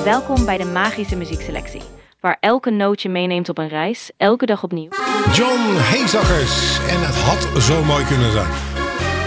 Welkom bij de Magische Muziekselectie, waar elke noot je meeneemt op een reis, elke dag opnieuw. John Heesakkers. En het had zo mooi kunnen zijn.